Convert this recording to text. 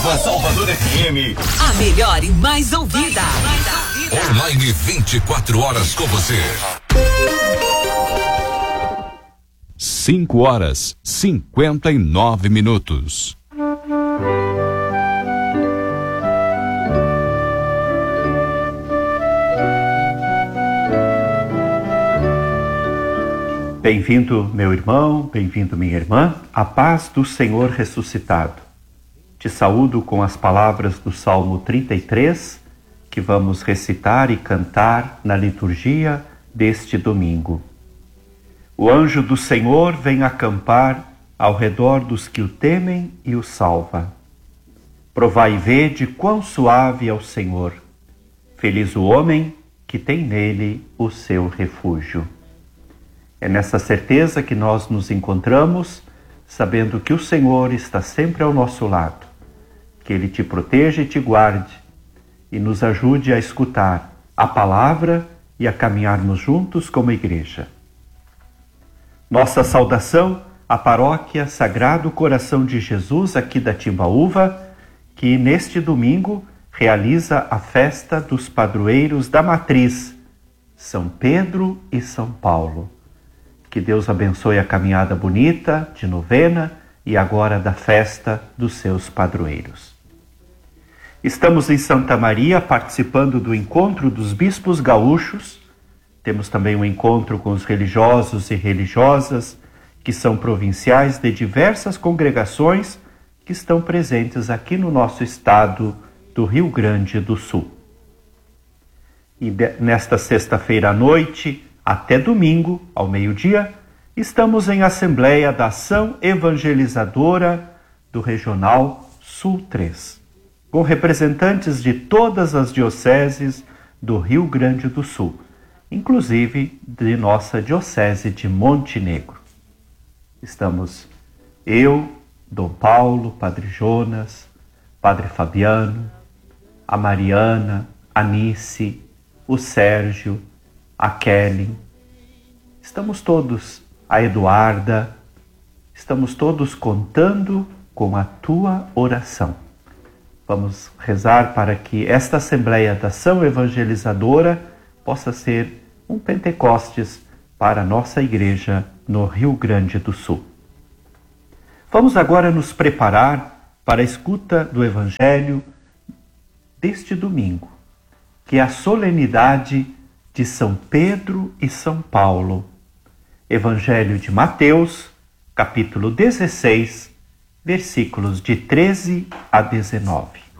Nova Salvador FM. A melhor e mais ouvida. Online 24 horas com você. 5h59. Bem-vindo, meu irmão, bem-vindo, minha irmã, a paz do Senhor ressuscitado. Te saúdo com as palavras do Salmo 33, que vamos recitar e cantar na liturgia deste domingo. O anjo do Senhor vem acampar ao redor dos que o temem e o salva. Provai e vede quão suave é o Senhor. Feliz o homem que tem nele o seu refúgio. É nessa certeza que nós nos encontramos, sabendo que o Senhor está sempre ao nosso lado, que Ele te proteja e te guarde e nos ajude a escutar a palavra e a caminharmos juntos como igreja. Nossa saudação à Paróquia Sagrado Coração de Jesus aqui da Timbaúva, que neste domingo realiza a festa dos padroeiros da Matriz, São Pedro e São Paulo. Que Deus abençoe a caminhada bonita de novena e agora da festa dos seus padroeiros. Estamos em Santa Maria participando do encontro dos bispos gaúchos. Temos também um encontro com os religiosos e religiosas que são provinciais de diversas congregações que estão presentes aqui no nosso estado do Rio Grande do Sul. E nesta sexta-feira à noite, até domingo, ao meio-dia, estamos em Assembleia da Ação Evangelizadora do Regional Sul 3, com representantes de todas as dioceses do Rio Grande do Sul, inclusive de nossa diocese de Montenegro. Estamos eu, Dom Paulo, Padre Jonas, Padre Fabiano, a Mariana, a Nice, o Sérgio, a Kelly, estamos todos, a Eduarda, estamos todos contando com a tua oração. Vamos rezar para que esta Assembleia da Ação Evangelizadora possa ser um Pentecostes para a nossa igreja no Rio Grande do Sul. Vamos agora nos preparar para a escuta do Evangelho deste domingo, que é a solenidade de São Pedro e São Paulo. Evangelho de Mateus, capítulo 16, versículos de 13 a 19.